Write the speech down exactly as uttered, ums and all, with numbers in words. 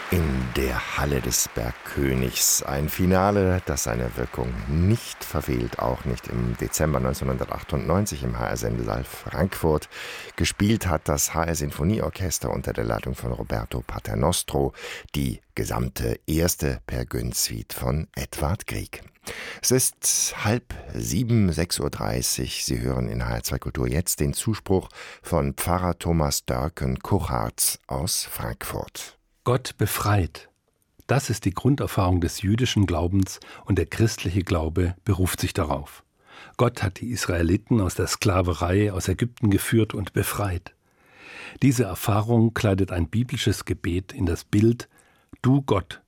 In der Halle des Bergkönigs. Ein Finale, das seine Wirkung nicht verfehlt, auch nicht im Dezember neunzehnhundertachtundneunzig im H R-Sendesaal Frankfurt. Gespielt hat das H R-Sinfonieorchester unter der Leitung von Roberto Paternostro die gesamte erste Per Gynt-Suite von Edvard Grieg. Es ist halb sieben, sechs Uhr dreißig. Sie hören in H R zwei Kultur jetzt den Zuspruch von Pfarrer Thomas Dörken-Kuchartz aus Frankfurt. Gott befreit. Das ist die Grunderfahrung des jüdischen Glaubens und der christliche Glaube beruft sich darauf. Gott hat die Israeliten aus der Sklaverei aus Ägypten geführt und befreit. Diese Erfahrung kleidet ein biblisches Gebet in das Bild: Du Gott,